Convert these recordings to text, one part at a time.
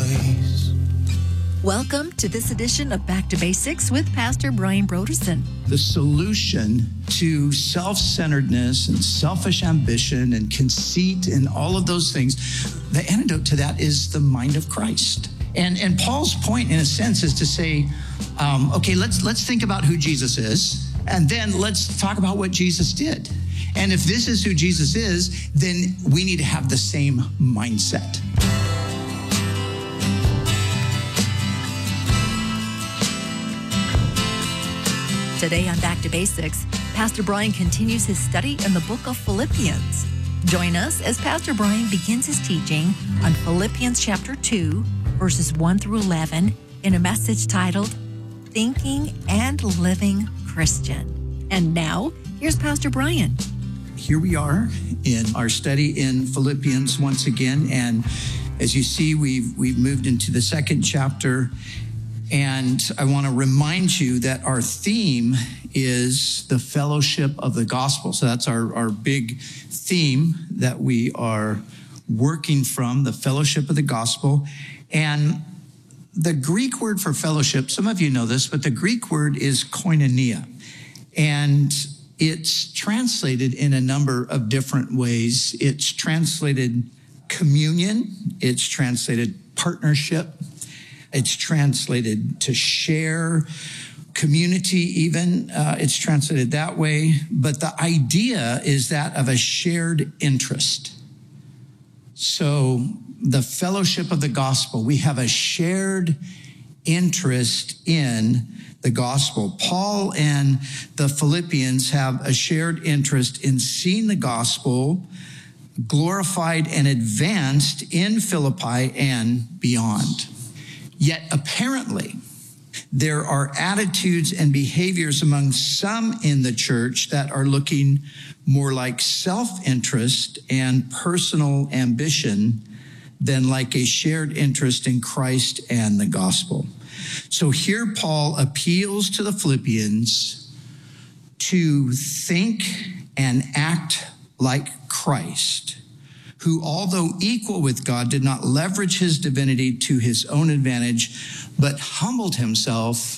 place. Welcome to this edition of Back to Basics with Pastor Brian Broderson. The solution to self-centeredness and selfish ambition and conceit and all of those things, the antidote to that is the mind of Christ. And Paul's point, in a sense, is to say, okay, let's think about who Jesus is, and then let's talk about what Jesus did. And if this is who Jesus is, then we need to have the same mindset. Today on Back to Basics, Pastor Brian continues his study in the book of Philippians. Join us as Pastor Brian begins his teaching on Philippians chapter 2, verses 1 through 11, in a message titled, Thinking and Living Christian. And now, here's Pastor Brian. Here we are in our study in Philippians once again, and as you see, we've moved into the second chapter. And I want to remind you that our theme is the fellowship of the gospel. So that's our big theme that we are working from, the fellowship of the gospel. And the Greek word for fellowship, some of you know this, but the Greek word is koinonia. And it's translated in a number of different ways. It's translated communion. It's translated partnership. It's translated to share, community even. It's translated that way. But the idea is that of a shared interest. So the fellowship of the gospel, we have a shared interest in the gospel. Paul and the Philippians have a shared interest in seeing the gospel glorified and advanced in Philippi and beyond. Yet apparently, there are attitudes and behaviors among some in the church that are looking more like self-interest and personal ambition than like a shared interest in Christ and the gospel. So here Paul appeals to the Philippians to think and act like Christ, who, although equal with God, did not leverage his divinity to his own advantage, but humbled himself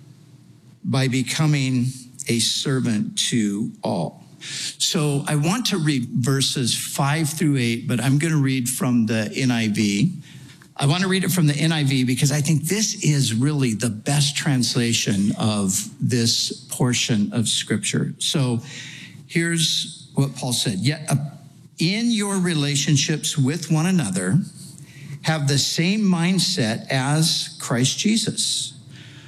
by becoming a servant to all. So I want to read verses 5 through 8, but I'm going to read from the NIV. I want to read it from the NIV because I think this is really the best translation of this portion of Scripture. So here's what Paul said. Yet in your relationships with one another, have the same mindset as Christ Jesus,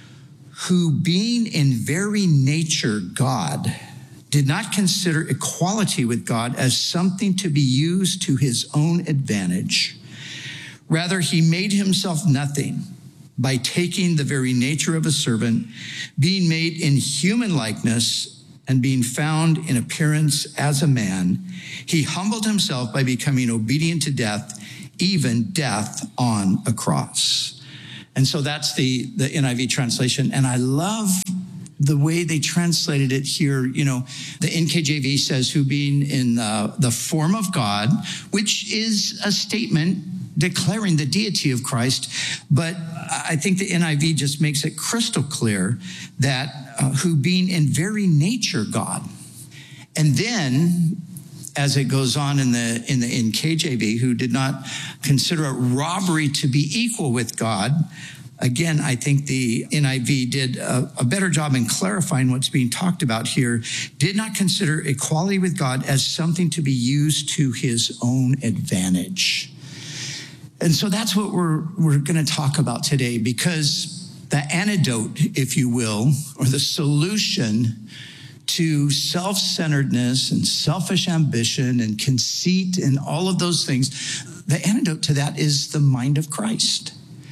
who being in very nature God, did not consider equality with God as something to be used to his own advantage. Rather, he made himself nothing by taking the very nature of a servant, being made in human likeness, and being found in appearance as a man. He humbled himself by becoming obedient to death, even death on a cross. And so that's the NIV translation. And I love the way they translated it here. You know, the NKJV says, who being in the form of God, which is a statement declaring the deity of Christ. But I think the NIV just makes it crystal clear that who being in very nature God. And then, as it goes on in the NKJV, who did not consider it robbery to be equal with God. Again, I think the NIV did a better job in clarifying what's being talked about here. Did not consider equality with God as something to be used to his own advantage. And so that's what we're going to talk about today, because the antidote, if you will, or the solution to self-centeredness and selfish ambition and conceit and all of those things, the antidote to that is the mind of Christ.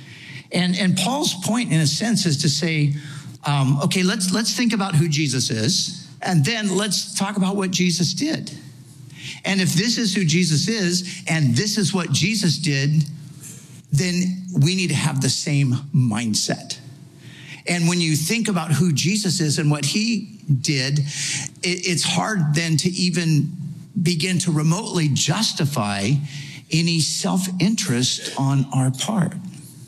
And Paul's point, in a sense, is to say, okay, let's think about who Jesus is, and then let's talk about what Jesus did. And if this is who Jesus is, and this is what Jesus did, then we need to have the same mindset. And when you think about who Jesus is and what he did, it's hard then to even begin to remotely justify any self-interest on our part.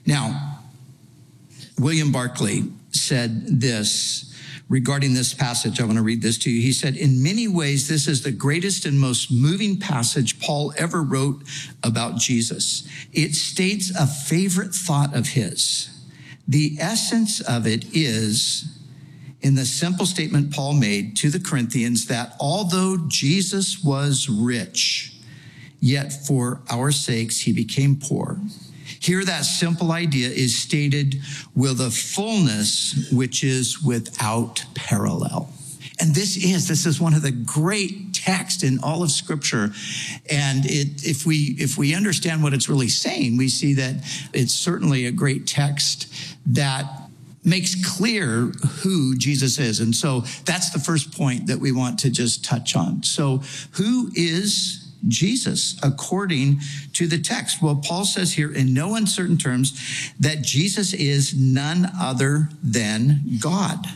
Now, William Barclay said this regarding this passage. I want to read this to you. He said, in many ways, this is the greatest and most moving passage Paul ever wrote about Jesus. It states a favorite thought of his. The essence of it is in the simple statement Paul made to the Corinthians that although Jesus was rich, yet for our sakes he became poor. Here, that simple idea is stated with a fullness which is without parallel. And this is one of the great texts in all of Scripture. And if we understand what it's really saying, we see that it's certainly a great text that makes clear who Jesus is. And so that's the first point that we want to just touch on. So who is Jesus according to the text? Well, Paul says here in no uncertain terms that Jesus is none other than God.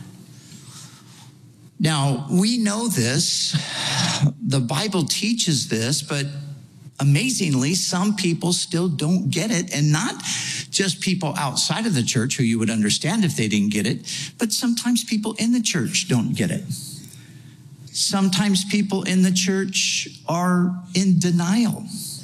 Now, we know this. The Bible teaches this, but amazingly, some people still don't get it, and not just people outside of the church who you would understand if they didn't get it, but sometimes people in the church don't get it. Sometimes people in the church are in denial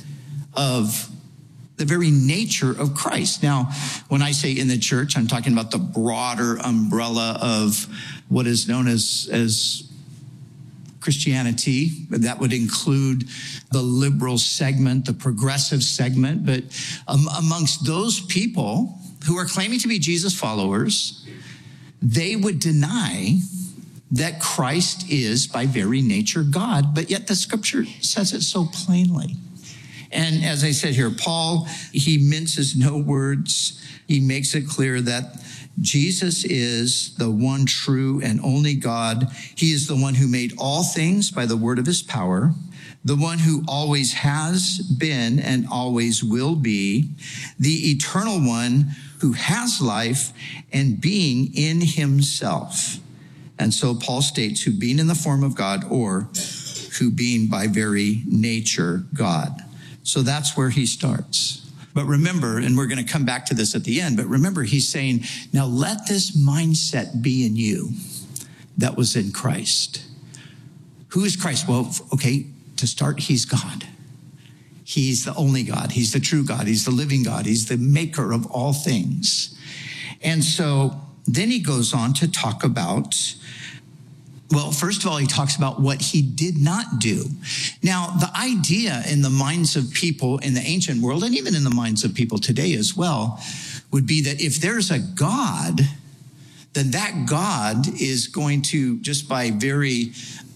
of the very nature of Christ. Now, when I say in the church, I'm talking about the broader umbrella of what is known as Christianity. That would include the liberal segment, the progressive segment. But amongst those people who are claiming to be Jesus followers, they would deny that Christ is by very nature God, but yet the Scripture says it so plainly. And as I said here, Paul, he minces no words. He makes it clear that Jesus is the one true and only God. He is the one who made all things by the word of his power, the one who always has been and always will be, the eternal one who has life and being in himself. And so Paul states, who being in the form of God, or who being by very nature God. So that's where he starts. But remember, and we're going to come back to this at the end, but remember, he's saying, now let this mindset be in you that was in Christ. Who is Christ? Well, okay, to start, he's God. He's the only God. He's the true God. He's the living God. He's the maker of all things. And so then he goes on to talk about, well, first of all, he talks about what he did not do. Now, the idea in the minds of people in the ancient world, and even in the minds of people today as well, would be that if there's a God, then that God is going to, just by very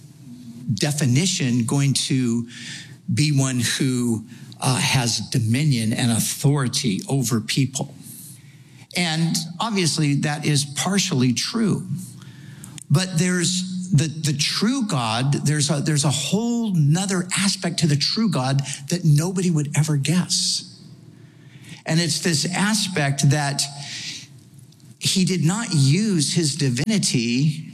definition, going to be one who has dominion and authority over people. And obviously that is partially true. But there's the true God, there's a whole nother aspect to the true God that nobody would ever guess. And it's this aspect that he did not use his divinity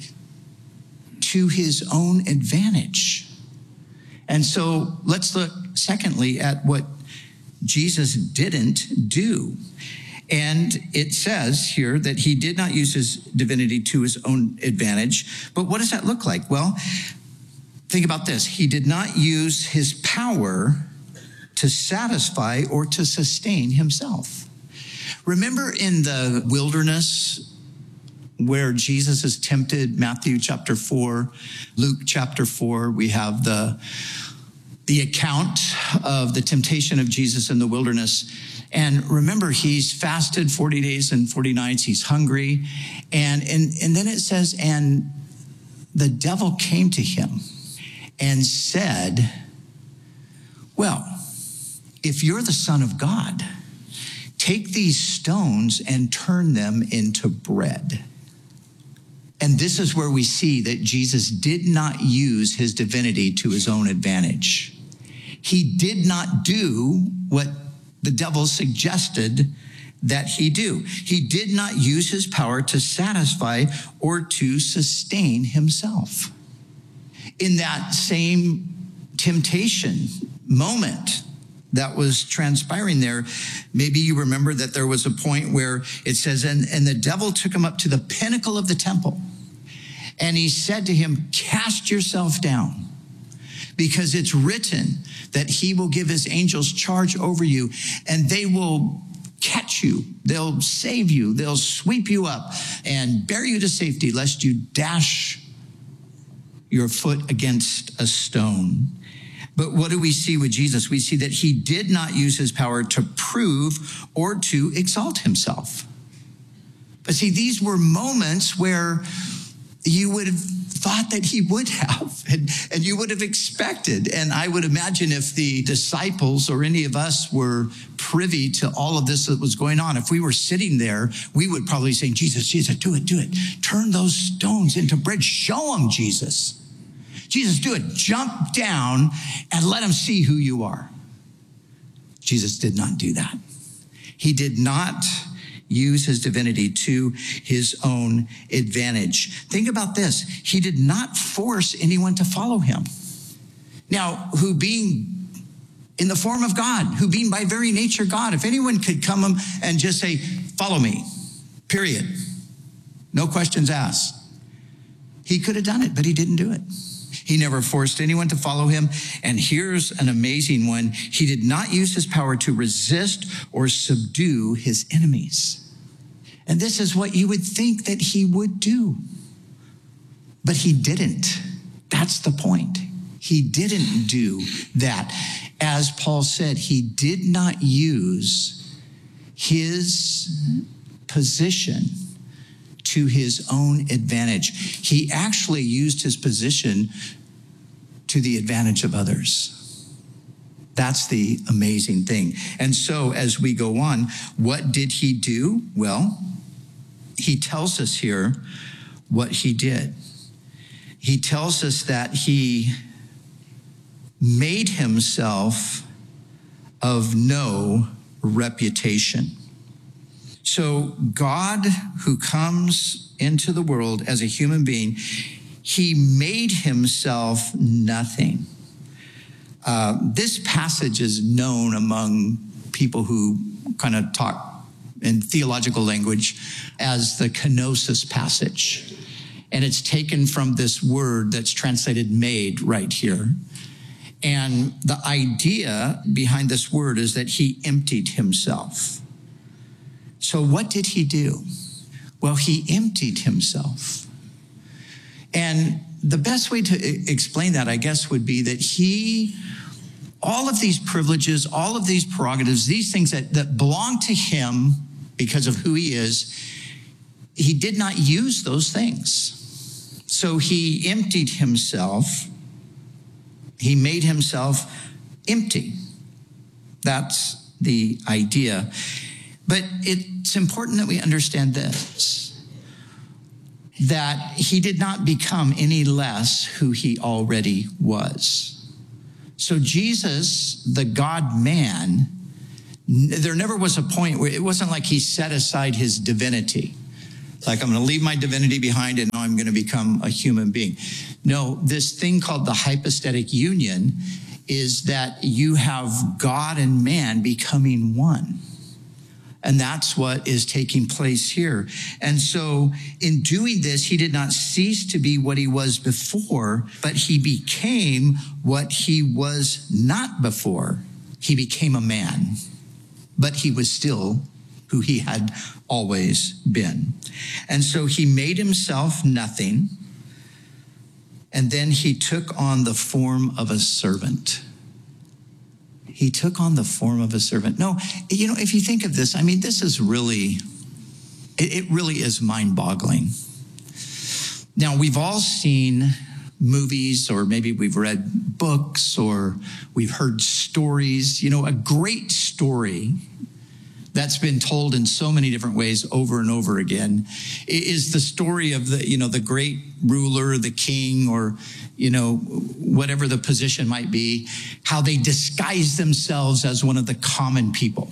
to his own advantage. And so let's look secondly at what Jesus didn't do. And it says here that he did not use his divinity to his own advantage. But what does that look like? Well, think about this. He did not use his power to satisfy or to sustain himself. Remember in the wilderness where Jesus is tempted, Matthew chapter 4, Luke chapter 4, we have the account of the temptation of Jesus in the wilderness. And remember, he's fasted 40 days and 40 nights. He's hungry. And then it says, and the devil came to him and said, well, if you're the Son of God, take these stones and turn them into bread. And this is where we see that Jesus did not use his divinity to his own advantage. He did not do what the devil suggested that he do. He did not use his power to satisfy or to sustain himself. In that same temptation moment, that was transpiring there. Maybe you remember that there was a point where it says, and the devil took him up to the pinnacle of the temple. And he said to him, cast yourself down, because it's written that he will give his angels charge over you, and they will catch you. They'll save you. They'll sweep you up and bear you to safety, lest you dash your foot against a stone. But what do we see with Jesus? We see that he did not use his power to prove or to exalt himself. But see, these were moments where you would have thought that he would have, and you would have expected. And I would imagine if the disciples or any of us were privy to all of this that was going on, if we were sitting there, we would probably say, Jesus, do it. Turn those stones into bread. Show them, Jesus. Jesus, do it. Jump down and let them see who you are. Jesus did not do that. He did not use his divinity to his own advantage. Think about this. He did not force anyone to follow him. Now, who being in the form of God, who being by very nature God, if anyone could come and just say, follow me, period. No questions asked. He could have done it, but he didn't do it. He never forced anyone to follow him. And here's an amazing one. He did not use his power to resist or subdue his enemies. And this is what you would think that he would do. But he didn't. That's the point. He didn't do that. As Paul said, he did not use his position to his own advantage. He actually used his position to the advantage of others. That's the amazing thing. And so as we go on, what did he do? Well, he tells us here what he did. He tells us that he made himself of no reputation. So God, who comes into the world as a human being, he made himself nothing. This passage is known among people who kind of talk in theological language as the kenosis passage. And it's taken from this word that's translated made right here. And the idea behind this word is that he emptied himself. So what did he do? Well, he emptied himself. And the best way to explain that, I guess, would be that all of these privileges, all of these prerogatives, these things that belong to him because of who he is, he did not use those things. So he emptied himself. He made himself empty. That's the idea. But it's important that we understand this, that he did not become any less who he already was. So Jesus, the God-man, there never was a point where it wasn't like he set aside his divinity. Like, I'm going to leave my divinity behind and now I'm going to become a human being. No, this thing called the hypostatic union is that you have God and man becoming one. And that's what is taking place here. And so in doing this, he did not cease to be what he was before, but he became what he was not before. He became a man, but he was still who he had always been. And so he made himself nothing, and then he took on the form of a servant. He took on the form of a servant. No, if you think of this, I mean, this is really, it really is mind-boggling. Now, we've all seen movies, or maybe we've read books, or we've heard stories. A great story that's been told in so many different ways over and over again is the story of the great ruler, the king, or whatever the position might be, how they disguise themselves as one of the common people.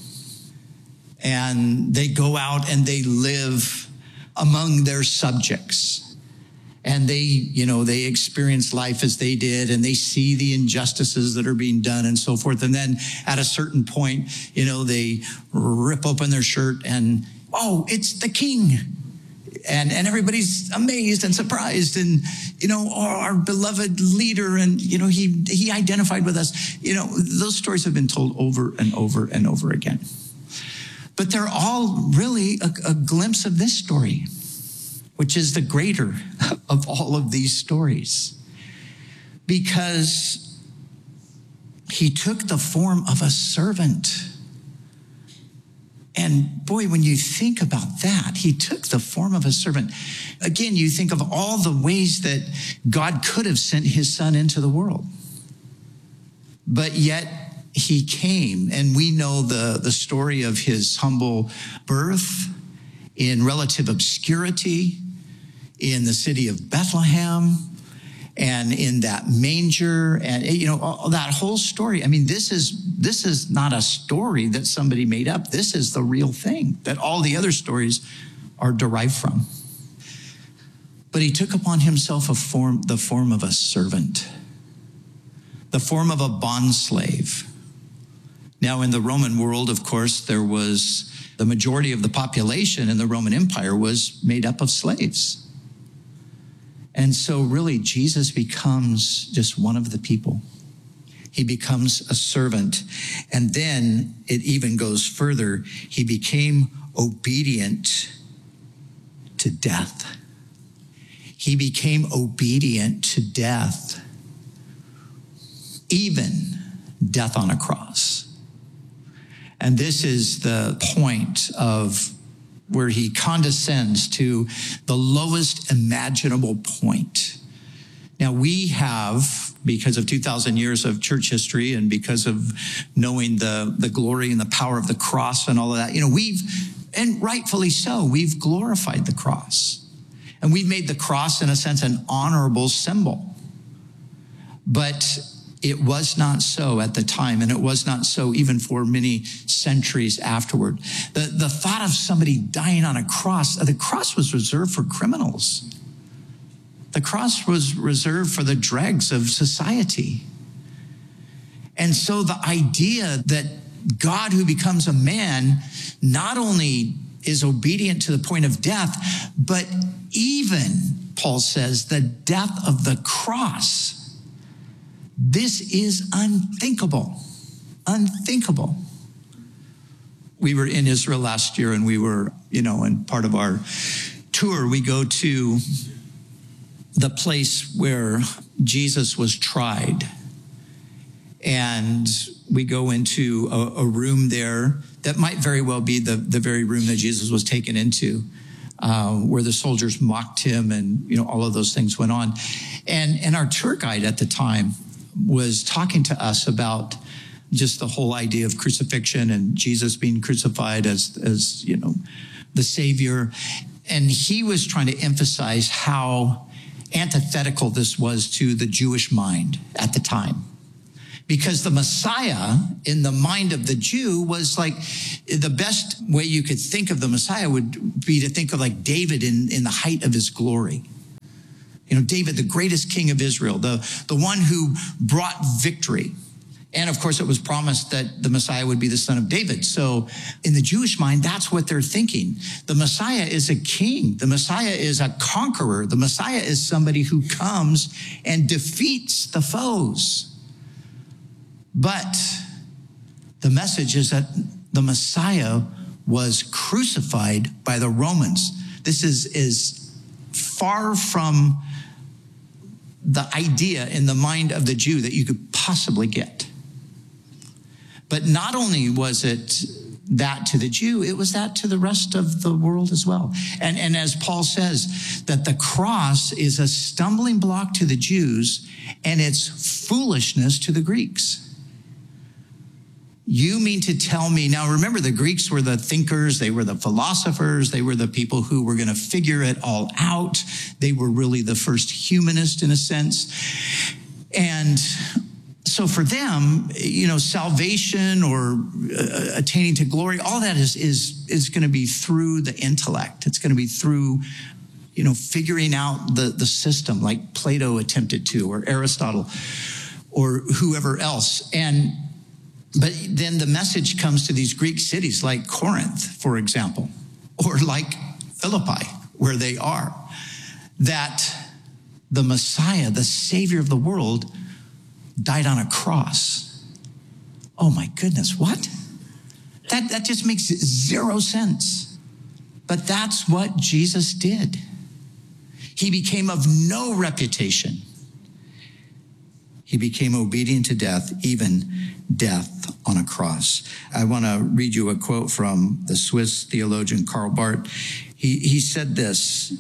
And they go out and they live among their subjects. And they experience life as they did, and they see the injustices that are being done and so forth. And then at a certain point, they rip open their shirt and, oh, it's the king. And everybody's amazed and surprised. And, our beloved leader, and, he identified with us. Those stories have been told over and over and over again. But they're all really a glimpse of this story, which is the greater of all of these stories, because he took the form of a servant. And boy, when you think about that, he took the form of a servant. Again, you think of all the ways that God could have sent his son into the world, but yet he came. And we know the story of his humble birth in relative obscurity in the city of Bethlehem and in that manger, and that whole story. I mean, this is not a story that somebody made up. This is the real thing that all the other stories are derived from. But he took upon himself the form of a servant, the form of a bondslave. Now, in the Roman world, of course, there was the majority of the population in the Roman Empire was made up of slaves. And so really, Jesus becomes just one of the people. He becomes a servant. And then it even goes further. He became obedient to death. He became obedient to death, even death on a cross. And this is the point of where he condescends to the lowest imaginable point. Now, we have, because of 2,000 years of church history and because of knowing the glory and the power of the cross and all of that, and rightfully so, we've glorified the cross. And we've made the cross, in a sense, an honorable symbol. But it was not so at the time, and it was not so even for many centuries afterward. The thought of somebody dying on a cross, the cross was reserved for criminals. The cross was reserved for the dregs of society. And so the idea that God, who becomes a man, not only is obedient to the point of death, but even, Paul says, the death of the cross. This is unthinkable, unthinkable. We were in Israel last year, and we were, in part of our tour, we go to the place where Jesus was tried. And we go into a room there that might very well be the very room that Jesus was taken into, where the soldiers mocked him, and, all of those things went on. And our tour guide at the time was talking to us about just the whole idea of crucifixion and Jesus being crucified as the Savior. And he was trying to emphasize how antithetical this was to the Jewish mind at the time. Because the Messiah, in the mind of the Jew, was like, the best way you could think of the Messiah would be to think of like David in the height of his glory. David, the greatest king of Israel, the one who brought victory. And of course, it was promised that the Messiah would be the son of David. So in the Jewish mind, that's what they're thinking. The Messiah is a king. The Messiah is a conqueror. The Messiah is somebody who comes and defeats the foes. But the message is that the Messiah was crucified by the Romans. This is far from the idea in the mind of the Jew that you could possibly get. But not only was it that to the Jew, it was that to the rest of the world as well. And as Paul says, that the cross is a stumbling block to the Jews and it's foolishness to the Greeks. You mean to tell me, now remember, the Greeks were the thinkers, they were the philosophers, they were the people who were going to figure it all out. They were really the first humanist in a sense. And so for them, salvation or attaining to glory, all that is going to be through the intellect. It's going to be through figuring out the system like Plato attempted to, or Aristotle, or whoever else. But then the message comes to these Greek cities like Corinth, for example, or like Philippi, where they are, that the Messiah, the Savior of the world, died on a cross. Oh my goodness, what? That just makes zero sense. But that's what Jesus did. He became of no reputation. He became obedient to death, even death on a cross. I want to read you a quote from the Swiss theologian Karl Barth. He said this.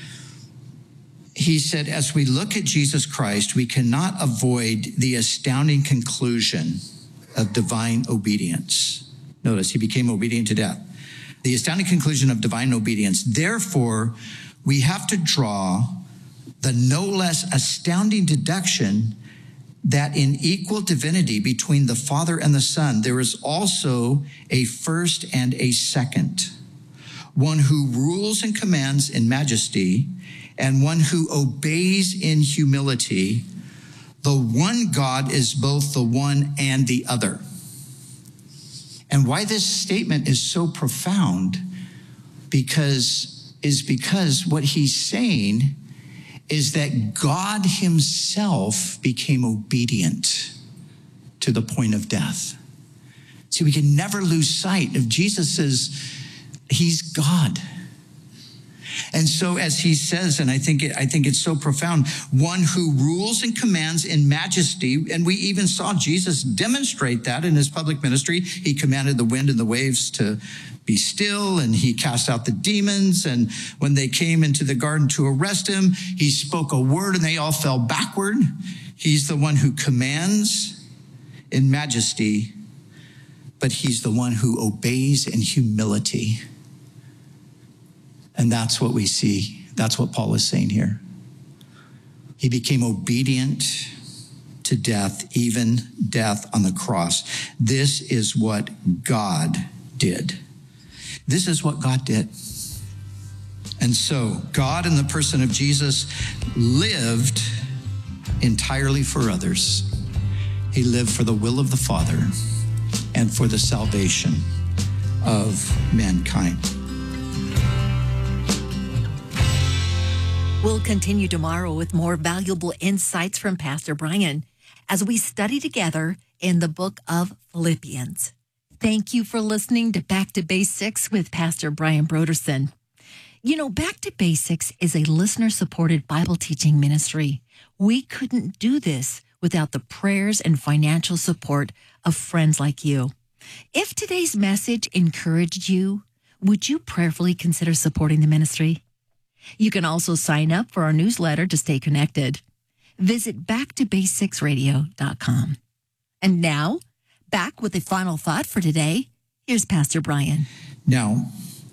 He said, as we look at Jesus Christ, we cannot avoid the astounding conclusion of divine obedience. Notice, he became obedient to death. The astounding conclusion of divine obedience. Therefore, we have to draw the no less astounding deduction that in equal divinity between the Father and the Son, there is also a first and a second, one who rules and commands in majesty, and one who obeys in humility. The one God is both the one and the other. And why this statement is so profound because what he's saying is that God himself became obedient to the point of death. See, we can never lose sight of Jesus as he's God. And so as he says, and I think it's so profound, one who rules and commands in majesty, and we even saw Jesus demonstrate that in his public ministry. He commanded the wind and the waves to be still, and he cast out the demons. And when they came into the garden to arrest him, he spoke a word and they all fell backward. He's the one who commands in majesty, but he's the one who obeys in humility. And that's what we see. That's what Paul is saying here. He became obedient to death, even death on the cross. This is what God did. This is what God did. And so God, in the person of Jesus, lived entirely for others. He lived for the will of the Father and for the salvation of mankind. We'll continue tomorrow with more valuable insights from Pastor Brian as we study together in the book of Philippians. Thank you for listening to Back to Basics with Pastor Brian Brodersen. You know, Back to Basics is a listener-supported Bible teaching ministry. We couldn't do this without the prayers and financial support of friends like you. If today's message encouraged you, would you prayerfully consider supporting the ministry? You can also sign up for our newsletter to stay connected. Visit backtobasicsradio.com. And now, back with the final thought for today. Here's Pastor Brian. Now,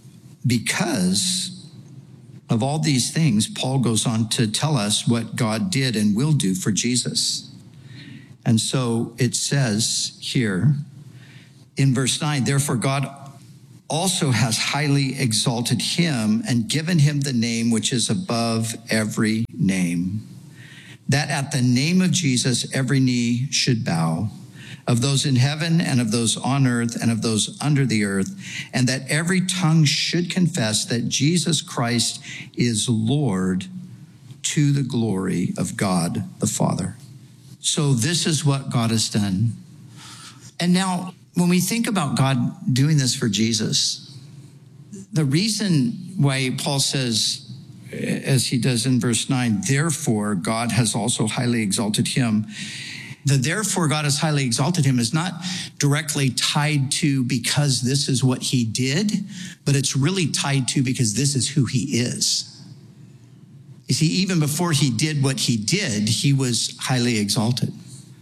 because of all these things, Paul goes on to tell us what God did and will do for Jesus. And so it says here in verse 9, therefore God also has highly exalted him and given him the name which is above every name, that at the name of Jesus every knee should bow, of those in heaven and of those on earth and of those under the earth, and that every tongue should confess that Jesus Christ is Lord, to the glory of God the Father. So this is what God has done. And now, when we think about God doing this for Jesus, the reason why Paul says, as he does in verse 9, therefore God has also highly exalted him. The therefore God has highly exalted him is not directly tied to because this is what he did, but it's really tied to because this is who he is. You see, even before he did what he did, he was highly exalted.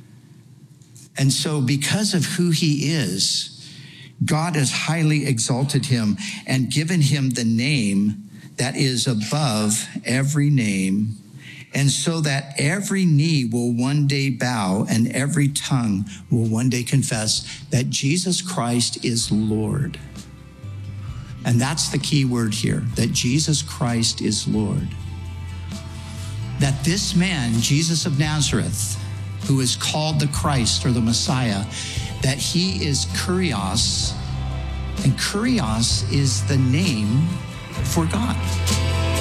And so because of who he is, God has highly exalted him and given him the name that is above every name, and so that every knee will one day bow and every tongue will one day confess that Jesus Christ is Lord. And that's the key word here, that Jesus Christ is Lord. That this man, Jesus of Nazareth, who is called the Christ or the Messiah, that he is Kurios, and Kurios is the name for God.